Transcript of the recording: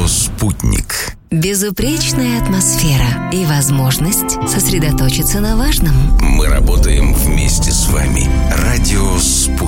«Спутник». Безупречная атмосфера и возможность сосредоточиться на важном. Мы работаем вместе с вами. Радио «Спутник».